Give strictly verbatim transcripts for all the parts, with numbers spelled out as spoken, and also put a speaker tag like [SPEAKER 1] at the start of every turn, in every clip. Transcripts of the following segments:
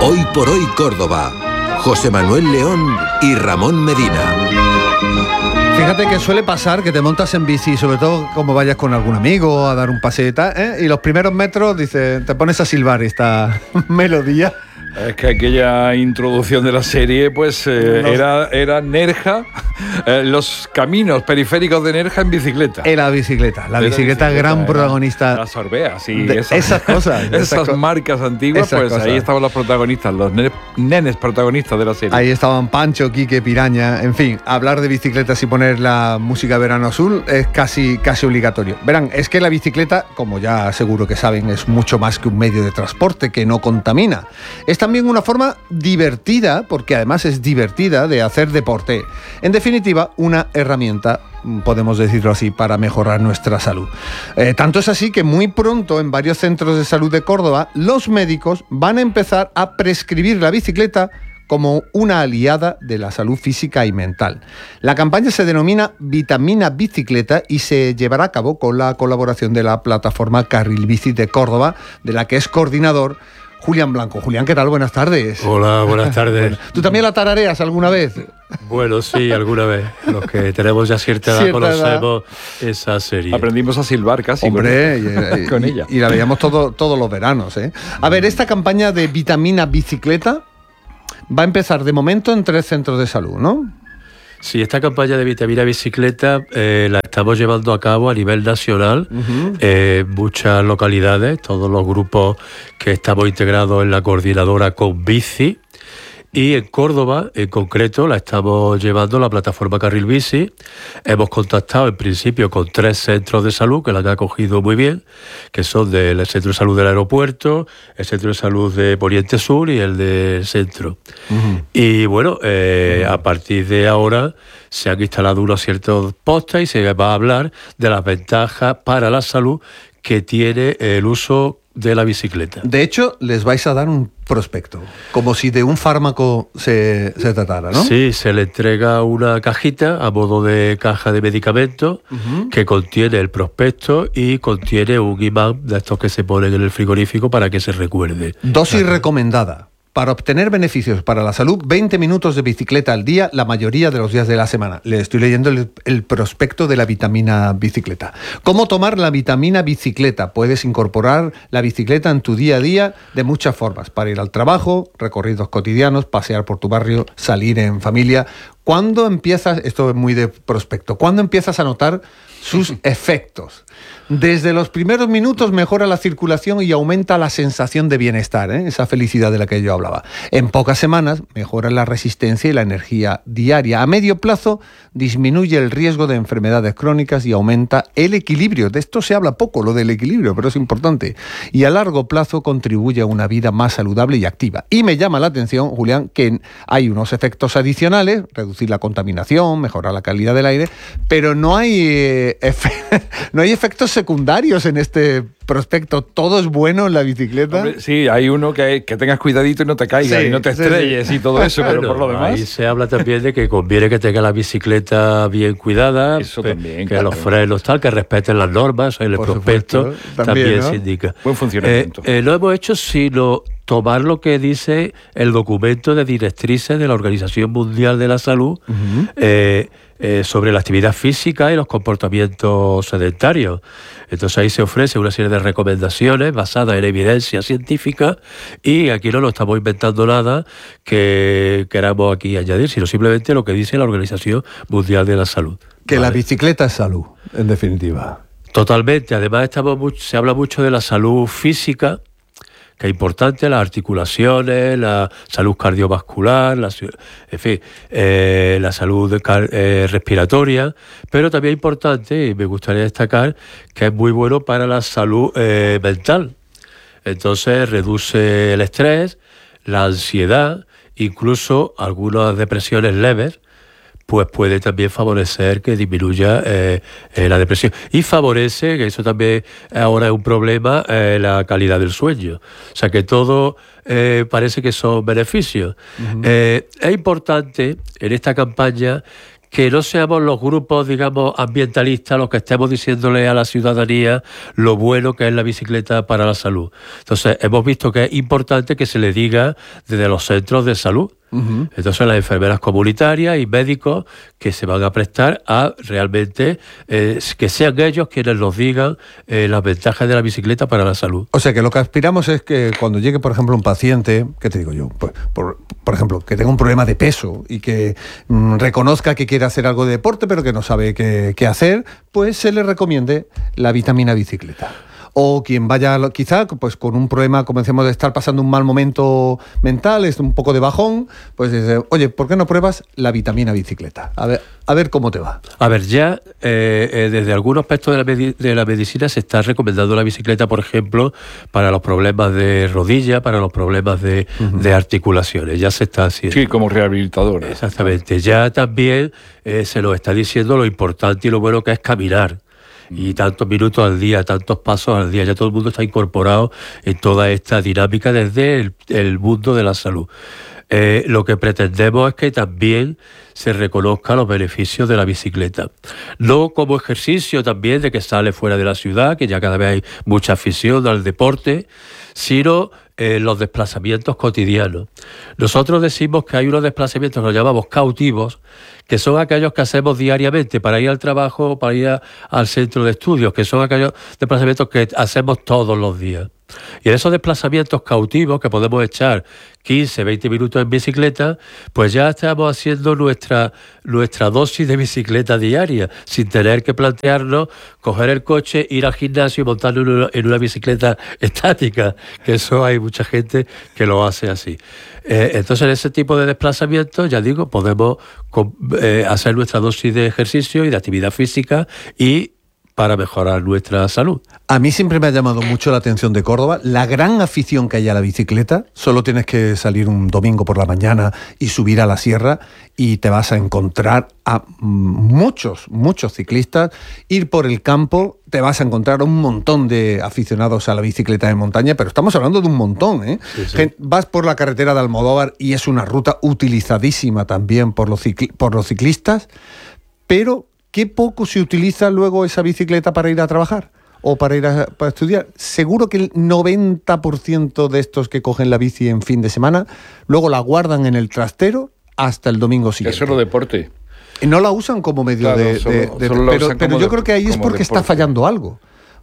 [SPEAKER 1] Hoy por hoy Córdoba. José Manuel León y Ramón Medina.
[SPEAKER 2] Fíjate que suele pasar que te montas en bici, sobre todo como vayas con algún amigo a dar un paseo y tal, ¿eh? Y los primeros metros, dice, te pones a silbar esta melodía.
[SPEAKER 3] Es que aquella introducción de la serie, pues, eh, no. era, era Nerja, eh, los caminos periféricos de Nerja en bicicleta.
[SPEAKER 2] Era bicicleta, la bicicleta, bicicleta gran protagonista.
[SPEAKER 3] Las Orbeas y
[SPEAKER 2] de,
[SPEAKER 3] esas,
[SPEAKER 2] esas cosas.
[SPEAKER 3] esas, esas co marcas antiguas, esas pues cosas. Ahí estaban los protagonistas, los nenes, nenes protagonistas de la serie.
[SPEAKER 2] Ahí estaban Pancho, Quique, Piraña, en fin, hablar de bicicletas y poner la música Verano Azul es casi, casi obligatorio. Verán, es que la bicicleta, como ya seguro que saben, es mucho más que un medio de transporte que no contamina. Esta también una forma divertida, porque además es divertida, de hacer deporte. En definitiva, una herramienta, podemos decirlo así, para mejorar nuestra salud. Eh, tanto es así que muy pronto en varios centros de salud de Córdoba, los médicos van a empezar a prescribir la bicicleta como una aliada de la salud física y mental. La campaña se denomina Vitamina Bicicleta y se llevará a cabo con la colaboración de la plataforma Carril Bici de Córdoba, de la que es coordinador Julián Blanco. Julián, ¿qué tal? Buenas tardes.
[SPEAKER 4] Hola, buenas tardes. Bueno,
[SPEAKER 2] ¿tú también la tarareas alguna vez?
[SPEAKER 4] Bueno, sí, alguna vez. Los que tenemos ya cierta edad cierta conocemos edad. Esa serie.
[SPEAKER 3] Aprendimos a silbar casi.
[SPEAKER 2] Hombre,
[SPEAKER 3] con,
[SPEAKER 2] y,
[SPEAKER 3] con
[SPEAKER 2] y,
[SPEAKER 3] ella.
[SPEAKER 2] Y la veíamos todo, todos los veranos, ¿eh? A ver, esta campaña de Vitamina Bicicleta va a empezar de momento en tres centros de salud, ¿no?
[SPEAKER 4] Sí, esta campaña de Vitamina Bicicleta eh, la estamos llevando a cabo a nivel nacional, uh-huh. eh, muchas localidades, todos los grupos que estamos integrados en la coordinadora con Bici. Y en Córdoba, en concreto, la estamos llevando la plataforma Carril Bici. Hemos contactado en principio con tres centros de salud que la han acogido muy bien, que son del Centro de Salud del Aeropuerto, el Centro de Salud de Poniente Sur y el del Centro. Uh-huh. Y bueno, eh, uh-huh. a partir de ahora se han instalado unos ciertos postes y se va a hablar de las ventajas para la salud que tiene el uso de la bicicleta.
[SPEAKER 2] De hecho, les vais a dar un prospecto, como si de un fármaco se, se tratara, ¿no?
[SPEAKER 4] Sí, se le entrega una cajita a modo de caja de medicamentos uh-huh. que contiene el prospecto y contiene un imán de estos que se ponen en el frigorífico para que se recuerde.
[SPEAKER 2] Dosis claro. recomendada. Para obtener beneficios para la salud, veinte minutos de bicicleta al día, la mayoría de los días de la semana. Le estoy leyendo el, el prospecto de la vitamina bicicleta. ¿Cómo tomar la vitamina bicicleta? Puedes incorporar la bicicleta en tu día a día de muchas formas. Para ir al trabajo, recorridos cotidianos, pasear por tu barrio, salir en familia. ¿Cuándo empiezas, esto es muy de prospecto, cuándo empiezas a notar sus efectos? Desde los primeros minutos mejora la circulación y aumenta la sensación de bienestar, ¿eh? Esa felicidad de la que yo hablaba. En pocas semanas mejora la resistencia y la energía diaria. A medio plazo disminuye el riesgo de enfermedades crónicas y aumenta el equilibrio. De esto se habla poco, lo del equilibrio, pero es importante. Y a largo plazo contribuye a una vida más saludable y activa. Y me llama la atención, Julián, que hay unos efectos adicionales, reducir la contaminación, mejorar la calidad del aire, pero no hay, eh, efe- no hay efectos secundarios en este prospecto. ¿Todo es bueno en la bicicleta?
[SPEAKER 3] Hombre, sí, hay uno que, que tengas cuidadito y no te caigas sí, y no te estrelles sí, sí. y todo eso, pero
[SPEAKER 4] bueno,
[SPEAKER 3] por lo demás...
[SPEAKER 4] Ahí se habla también de que conviene que tenga la bicicleta bien cuidada,
[SPEAKER 3] eso
[SPEAKER 4] pe-
[SPEAKER 3] también,
[SPEAKER 4] que
[SPEAKER 3] claro.
[SPEAKER 4] los frenos tal, que respeten las normas, en el por prospecto supuesto, también, también ¿no? se indica.
[SPEAKER 3] Buen funcionamiento.
[SPEAKER 4] Eh, eh, lo hemos hecho sino tomar lo que dice el documento de directrices de la Organización Mundial de la Salud uh-huh. eh, eh, sobre la actividad física y los comportamientos sedentarios. Entonces ahí se ofrece una serie de recomendaciones basadas en evidencia científica y aquí no lo estamos inventando nada que queramos aquí añadir, sino simplemente lo que dice la Organización Mundial de la Salud.
[SPEAKER 2] Que
[SPEAKER 4] ¿vale?
[SPEAKER 2] La bicicleta es salud, en definitiva.
[SPEAKER 4] Totalmente. Además estamos mucho, se habla mucho de la salud física, que es importante, las articulaciones, la salud cardiovascular, la, en fin, eh, la salud car- eh, respiratoria, pero también es importante, y me gustaría destacar, que es muy bueno para la salud eh, mental. Entonces reduce el estrés, la ansiedad, incluso algunas depresiones leves, pues puede también favorecer que disminuya eh, eh, la depresión. Y favorece, que eso también ahora es un problema, eh, la calidad del sueño. O sea que todo eh, parece que son beneficios. Uh-huh. Eh, es importante en esta campaña que no seamos los grupos, digamos, ambientalistas los que estemos diciéndole a la ciudadanía lo bueno que es la bicicleta para la salud. Entonces, hemos visto que es importante que se le diga desde los centros de salud. Uh-huh. Entonces, las enfermeras comunitarias y médicos que se van a prestar a realmente eh, que sean ellos quienes nos digan eh, las ventajas de la bicicleta para la salud.
[SPEAKER 2] O sea, que lo que aspiramos es que cuando llegue, por ejemplo, un paciente, ¿qué te digo yo? Pues, por, por ejemplo, que tenga un problema de peso y que mmm, reconozca que quiere hacer algo de deporte, pero que no sabe qué, qué hacer, pues se le recomiende la vitamina bicicleta. O quien vaya, quizá, pues con un problema, como decíamos, de estar pasando un mal momento mental, es un poco de bajón, pues dice, oye, ¿por qué no pruebas la vitamina bicicleta? A ver, a ver cómo te va.
[SPEAKER 4] A ver, ya eh, eh, desde algunos aspectos de la, medi- de la medicina se está recomendando la bicicleta, por ejemplo, para los problemas de rodilla, para los problemas de, uh-huh. de articulaciones. Ya se está haciendo.
[SPEAKER 3] Sí, como rehabilitador.
[SPEAKER 4] Exactamente. Ya también eh, se nos está diciendo lo importante y lo bueno que es caminar. Y tantos minutos al día, tantos pasos al día, ya todo el mundo está incorporado en toda esta dinámica desde el, el mundo de la salud. Eh, lo que pretendemos es que también se reconozcan los beneficios de la bicicleta. No como ejercicio también de que sale fuera de la ciudad, que ya cada vez hay mucha afición al deporte, sino eh, los desplazamientos cotidianos. Nosotros decimos que hay unos desplazamientos que los llamamos cautivos, que son aquellos que hacemos diariamente para ir al trabajo o para ir a, al centro de estudios, que son aquellos desplazamientos que hacemos todos los días. Y en esos desplazamientos cautivos que podemos echar quince, veinte minutos en bicicleta, pues ya estamos haciendo nuestra, nuestra dosis de bicicleta diaria, sin tener que plantearnos coger el coche, ir al gimnasio y montarlo en una, en una bicicleta estática, que eso hay mucha gente que lo hace así. Eh, entonces, en ese tipo de desplazamientos, ya digo, podemos eh, hacer nuestra dosis de ejercicio y de actividad física y para mejorar nuestra salud.
[SPEAKER 2] A mí siempre me ha llamado mucho la atención de Córdoba la gran afición que hay a la bicicleta. Solo tienes que salir un domingo por la mañana y subir a la sierra y te vas a encontrar a muchos, muchos ciclistas. Ir por el campo, te vas a encontrar a un montón de aficionados a la bicicleta de montaña, pero estamos hablando de un montón, ¿eh? Sí, sí. Vas por la carretera de Almodóvar y es una ruta utilizadísima también por los, cicli- por los ciclistas, pero qué poco se utiliza luego esa bicicleta para ir a trabajar o para ir a para estudiar. Seguro que el noventa por ciento de estos que cogen la bici en fin de semana luego la guardan en el trastero hasta el domingo siguiente.
[SPEAKER 3] Es solo deporte.
[SPEAKER 2] No la usan como medio
[SPEAKER 3] claro,
[SPEAKER 2] de...
[SPEAKER 3] solo,
[SPEAKER 2] de, de
[SPEAKER 3] solo
[SPEAKER 2] pero pero yo
[SPEAKER 3] de,
[SPEAKER 2] creo que ahí es porque deporte. Está fallando algo.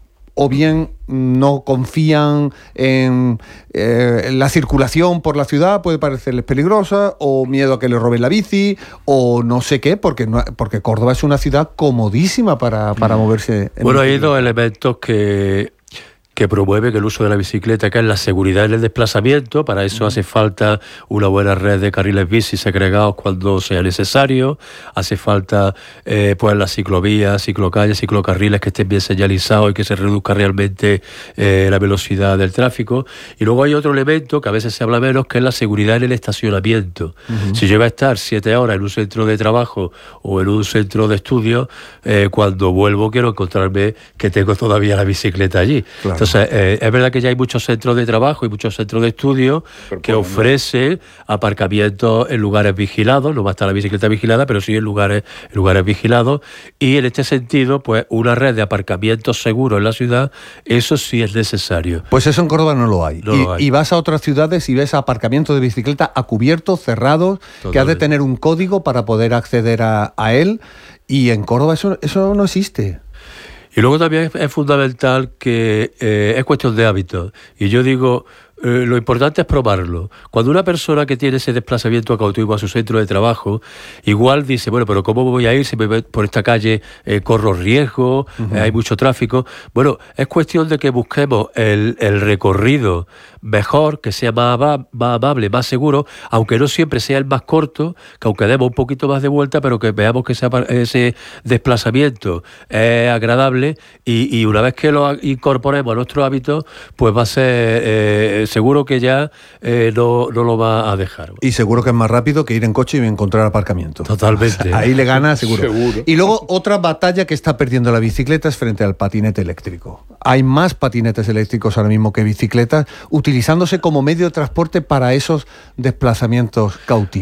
[SPEAKER 2] O bien no confían en eh, la circulación por la ciudad, puede parecerles peligrosa, o miedo a que les roben la bici, o no sé qué, porque no, porque Córdoba es una ciudad comodísima para, para moverse. En
[SPEAKER 4] bueno, hay dos elementos que... que promueve el uso de la bicicleta, que es la seguridad en el desplazamiento. Para eso hace falta una buena red de carriles bici segregados cuando sea necesario, hace falta eh, pues las ciclovías, ciclocalles, ciclocarriles que estén bien señalizados y que se reduzca realmente eh, la velocidad del tráfico. Y luego hay otro elemento que a veces se habla menos, que es la seguridad en el estacionamiento. Uh-huh. Si yo voy a estar siete horas en un centro de trabajo o en un centro de estudio, eh, cuando vuelvo quiero encontrarme que tengo todavía la bicicleta allí. Claro. Entonces, eh, es verdad que ya hay muchos centros de trabajo y muchos centros de estudio que ofrecen aparcamientos en lugares vigilados. No va a estar la bicicleta vigilada, pero sí en lugares, en lugares vigilados. Y en este sentido, pues una red de aparcamientos seguros en la ciudad, eso sí es necesario.
[SPEAKER 2] Pues eso en Córdoba no lo hay.
[SPEAKER 4] No
[SPEAKER 2] y,
[SPEAKER 4] lo hay.
[SPEAKER 2] y vas a otras ciudades y ves aparcamientos de bicicleta a cubierto, cerrados, Totalmente. Que has de tener un código para poder acceder a, a él. Y en Córdoba eso, eso no existe.
[SPEAKER 4] Y luego también es, es fundamental que eh, es cuestión de hábitos. Y yo digo, eh, lo importante es probarlo. Cuando una persona que tiene ese desplazamiento cautivo a su centro de trabajo, igual dice, bueno, pero ¿cómo voy a ir si me voy por esta calle? Eh, corro riesgo, uh-huh. eh, hay mucho tráfico. Bueno, es cuestión de que busquemos el, el recorrido mejor, que sea más, más amable, más seguro, aunque no siempre sea el más corto, que aunque demos un poquito más de vuelta, pero que veamos que ese, ese desplazamiento es agradable y, y una vez que lo incorporemos a nuestro hábito, pues va a ser eh, seguro que ya eh, no, no lo va a dejar.
[SPEAKER 2] Y seguro que es más rápido que ir en coche y encontrar aparcamiento.
[SPEAKER 4] Totalmente.
[SPEAKER 2] Ahí le gana seguro.
[SPEAKER 3] seguro.
[SPEAKER 2] Y luego otra batalla que está perdiendo la bicicleta es frente al patinete eléctrico. Hay más patinetes eléctricos ahora mismo que bicicletas, utilizándose como medio de transporte para esos desplazamientos cautivos.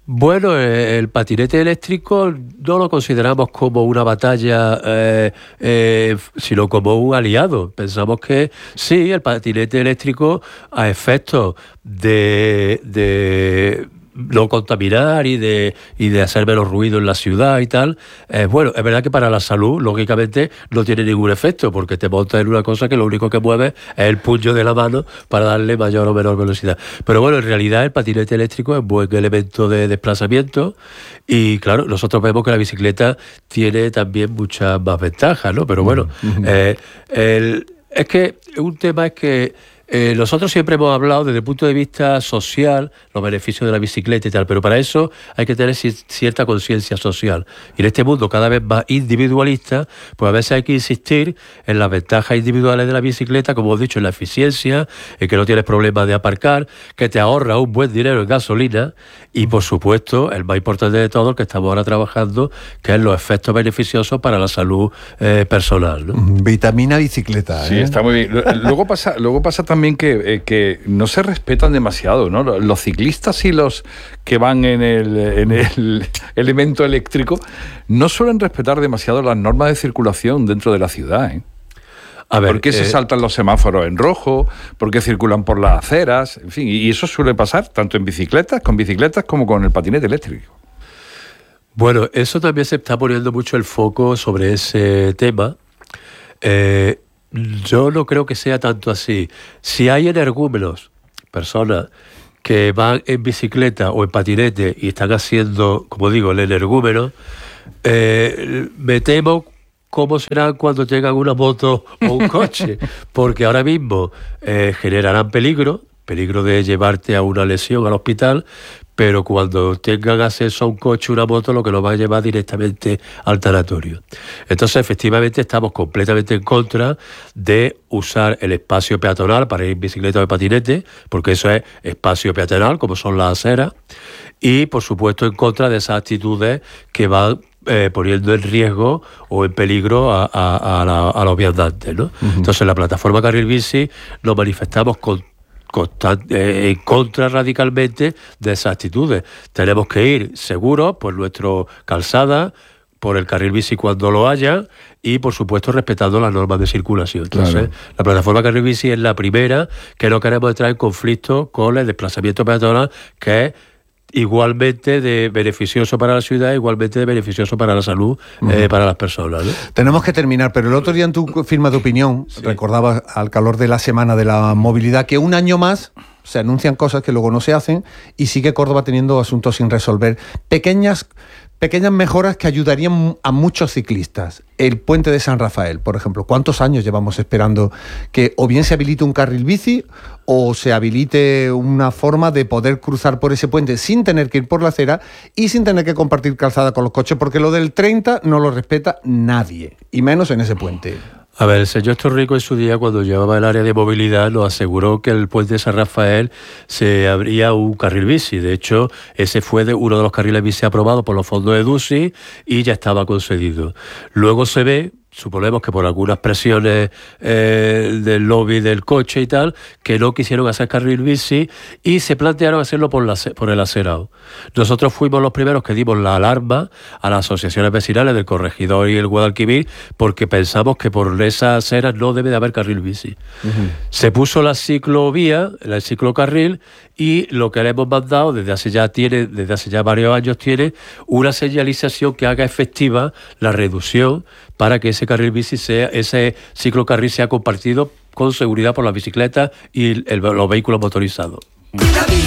[SPEAKER 4] Bueno, el patinete eléctrico no lo consideramos como una batalla, eh, eh, sino como un aliado. Pensamos que sí, el patinete eléctrico, a efectos de, de no contaminar y de y de hacer menos ruido en la ciudad y tal, eh, bueno, es verdad que para la salud, lógicamente, no tiene ningún efecto, porque te montas en una cosa que lo único que mueve es el puño de la mano para darle mayor o menor velocidad. Pero bueno, en realidad el patinete eléctrico es un buen elemento de desplazamiento y claro, nosotros vemos que la bicicleta tiene también muchas más ventajas, ¿no? Pero bueno, uh-huh. eh, el, es que un tema es que Eh, nosotros siempre hemos hablado desde el punto de vista social, los beneficios de la bicicleta y tal, pero para eso hay que tener c- cierta conciencia social. Y en este mundo cada vez más individualista, pues a veces hay que insistir en las ventajas individuales de la bicicleta, como he dicho, en la eficiencia, en que no tienes problemas de aparcar, que te ahorra un buen dinero en gasolina y, por supuesto, el más importante de todo, el que estamos ahora trabajando, que es los efectos beneficiosos para la salud eh, personal, ¿no?
[SPEAKER 2] Vitamina bicicleta, ¿eh?
[SPEAKER 3] Sí, está muy bien. Luego pasa, luego pasa también que, eh, que no se respetan demasiado, ¿no? Los ciclistas y los que van en el, en el elemento eléctrico no suelen respetar demasiado las normas de circulación dentro de la ciudad, ¿eh? A ver, ¿por qué eh, se saltan los semáforos en rojo? ¿Por qué circulan por las aceras? En fin, y eso suele pasar tanto en bicicletas, con bicicletas, como con el patinete eléctrico.
[SPEAKER 4] Bueno, eso también se está poniendo mucho el foco sobre ese tema. Eh, Yo no creo que sea tanto así. Si hay energúmenos, personas que van en bicicleta o en patinete y están haciendo, como digo, el energúmeno, eh, me temo cómo serán cuando tengan una moto o un coche, porque ahora mismo eh, generarán peligro, peligro de llevarte a una lesión al hospital, pero cuando tengan acceso a un coche o una moto, lo que lo va a llevar directamente al tanatorio. Entonces, efectivamente, estamos completamente en contra de usar el espacio peatonal para ir en bicicleta o en patinete, porque eso es espacio peatonal, como son las aceras, y, por supuesto, en contra de esas actitudes que van eh, poniendo en riesgo o en peligro a, a, a, la, a los viandantes, ¿no? Uh-huh. Entonces, en la plataforma Carril Bici nos manifestamos con Constante, eh, en contra radicalmente de esas actitudes. Tenemos que ir seguros por nuestra calzada, por el carril bici cuando lo haya y, por supuesto, respetando las normas de circulación. Entonces, claro, la plataforma Carril Bici es la primera que no queremos entrar en conflicto con el desplazamiento peatonal, que es igualmente de beneficioso para la ciudad, igualmente de beneficioso para la salud, uh-huh. eh, para las personas, ¿no?
[SPEAKER 2] Tenemos que terminar, pero el otro día en tu firma de opinión, sí, recordabas al calor de la Semana de la Movilidad que un año más se anuncian cosas que luego no se hacen y sigue Córdoba teniendo asuntos sin resolver. Pequeñas, pequeñas mejoras que ayudarían a muchos ciclistas. El puente de San Rafael, por ejemplo. ¿Cuántos años llevamos esperando que o bien se habilite un carril bici o se habilite una forma de poder cruzar por ese puente sin tener que ir por la acera y sin tener que compartir calzada con los coches? Porque lo del treinta no lo respeta nadie, y menos en ese puente.
[SPEAKER 4] A ver, el señor Torrico en su día, cuando llevaba el área de movilidad, nos aseguró que el puente de San Rafael se abría un carril bici. De hecho, ese fue de uno de los carriles bici aprobados por los fondos de DUSI y ya estaba concedido. Luego se ve, suponemos que por algunas presiones eh, del lobby del coche y tal, que no quisieron hacer carril bici y se plantearon hacerlo por, la, por el acerado. Nosotros fuimos los primeros que dimos la alarma a las asociaciones vecinales del Corregidor y el Guadalquivir, porque pensamos que por esas aceras no debe de haber carril bici. Uh-huh. Se puso la ciclovía, el ciclocarril, y lo que le hemos mandado desde hace ya tiene, desde hace ya varios años tiene una señalización que haga efectiva la reducción para que ese carril bici sea, ese ciclocarril sea compartido con seguridad por las bicicletas y el, los vehículos motorizados.